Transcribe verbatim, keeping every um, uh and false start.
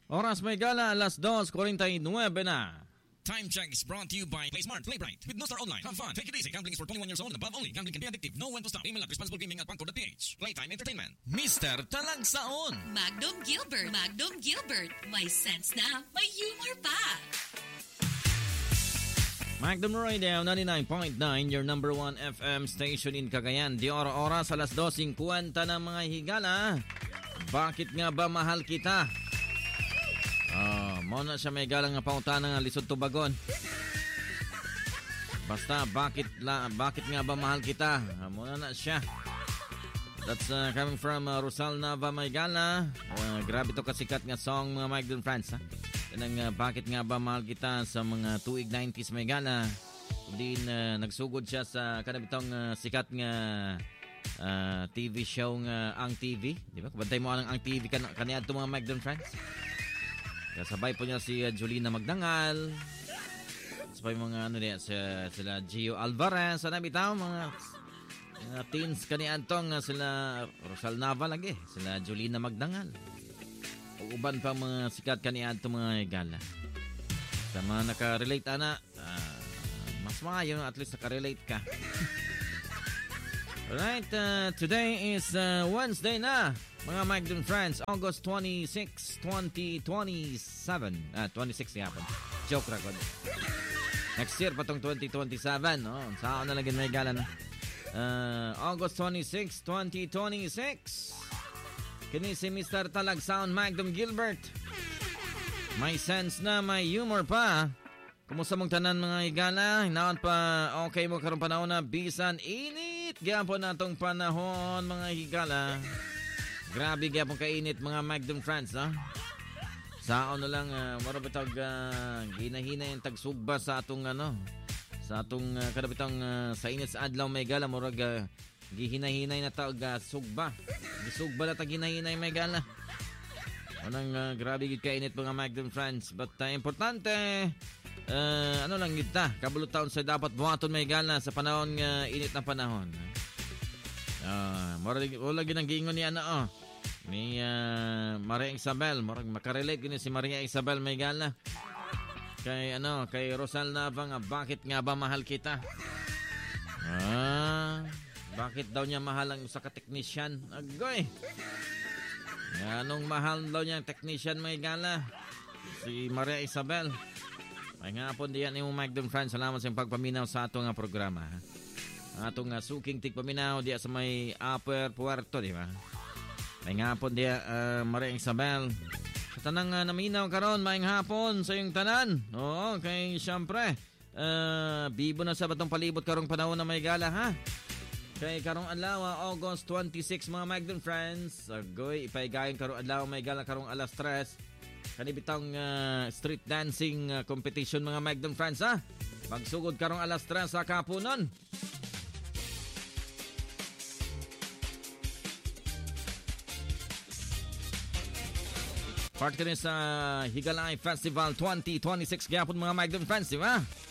Oras may gala, alas dos forty-nine na. Time check is brought to you by PlaySmart, Play Bright. With No Star Online, have fun, take it easy. Gambling is for twenty-one years old and above only. Gambling can be addictive. Know when to stop. Email at responsiblegaming at pangko dot p h. Playtime Entertainment. Mister Talagsaon. Magnum Gilbert. Magnum Gilbert. May sense na, may humor pa. Magnum Radio ninety-nine point nine, your number one F M station in Cagayan. Di ora-oras, alas dos fifty na mga higala. Bakit nga ba mahal kita? Oh, mo na siya may galang nga pautana nga lisod tubagon. Basta bakit la bakit nga ba mahal kita? Mo na na siya. That's uh, coming from uh, Rosal Nava Maygala. Uh, grabe to kasikat nga song mga Magnum friends, ha. Yan uh, bakit nga ba mahal kita sa mga tuig nineties Maygala. Din uh, nagsugod siya sa kanabitong uh, sikat nga uh, T V show nga Ang T V, di ba? Bantay mo ang Ang T V kan kaniya to mga Magnum friends. Kasabay po niya si uh, Julina Magdangal. Sabay mga ano niya sila, sila Gio Alvarez, sana bitaw mga mga teens kaniadtong uh, sila Rosal Nava lagi, sila Julina Magdangal. O uban pa mga sikat kaniadtong mga gala. Sa mga naka-relate ana, uh, mas maayo at least naka-relate ka. Alright, uh, today is uh, Wednesday na. Mga Magnum friends, August twenty-sixth, twenty twenty-seven. Ah, twenty-six yapon. Joke record. Next year patong twenty twenty-seven, no? Saan na lagin may gala na? Uh, August twenty-sixth, twenty twenty-six. Kini si Mister Talagsaon Magnum Gilbert. May sense na, may humor pa. Kumusta mong tanan mga higala? Hinaon pa okay mo karong panahon na bisan init. Gyapon natong panahon mga higala. Grabe gyapon kainit mga Magnum friends, no? Saon na lang uh, marabitag uh, ginahina yung tagsugba sa atong ano, sa atong uh, kadabitang uh, sa init sa adlaw may gala murag uh, gihinahinay na tawag uh, sugba. Gisugba na tag hinahinay may gala. Anong uh, grabe gid kainit mga Magnum friends, but uh, importante uh, ano lang kita, kabulot taon sa dapat buhaton may gala sa panahon nga uh, init na panahon. Ah, uh, murag wala ginang giingon ni ana oh. Ni uh, Maria Isabel, murag makarelate gini si Maria Isabel may gala. Kay ano, kay Rosal Nava nga bakit nga ba mahal kita? Ah, bakit daw niya mahal ang usa ka technician? Agoy. Anong mahal daw niya ang technician may gala? Si Maria Isabel. Ay nga po diyan ni Magnum friends, salamat sa pagpaminaw sa ato nga programa. Ha? Atong uh, suking tigpaminaw diya sa may Upper Puerto, di ba? May hapon diya uh, Maria Isabel. Sa tanang uh, naminaw karon, may hapon sa yung tanan. Oo, kay syempre uh, bibo na sa batong palibot karong panahon na may gala, ha? Kay karong adlaw August twenty-sixth mga Magnum friends. Agoy, ipaigayon karong adlaw may gala karong alas tres. Kanibitang uh, street dancing uh, competition mga Magnum friends, ha? Magsugod karong alas tres sa kapunon. Part ka rin sa Higalay Festival twenty twenty-six. Kaya po mga Magnum friends, di ba?